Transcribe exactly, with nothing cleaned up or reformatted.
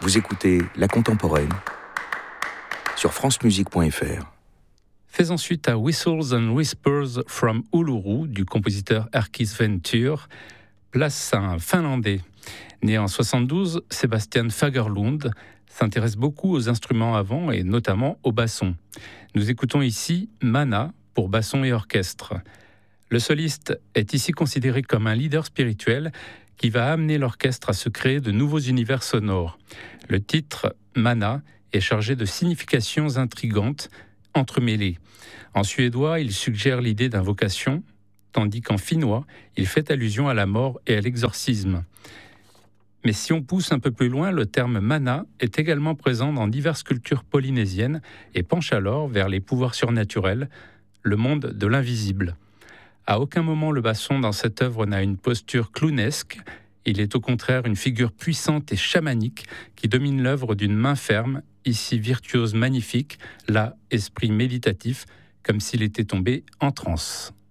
Vous écoutez La Contemporaine sur francemusique point f r. Faisons suite à Whistles and Whispers from Uluru du compositeur Erkki Ventur, place à un Finlandais. Né en soixante-douze, Sebastian Fagerlund s'intéresse beaucoup aux instruments à vent et notamment au basson. Nous écoutons ici Mana pour basson et orchestre. Le soliste est ici considéré comme un leader spirituel qui va amener l'orchestre à se créer de nouveaux univers sonores. Le titre Mana est chargé de significations intrigantes entremêlées. En suédois, il suggère l'idée d'invocation, tandis qu'en finnois, il fait allusion à la mort et à l'exorcisme. Mais si on pousse un peu plus loin, le terme mana est également présent dans diverses cultures polynésiennes et penche alors vers les pouvoirs surnaturels, le monde de l'invisible. À aucun moment le basson dans cette œuvre n'a une posture clownesque. Il est au contraire une figure puissante et chamanique qui domine l'œuvre d'une main ferme, ici virtuose magnifique, là esprit méditatif, comme s'il était tombé en transe.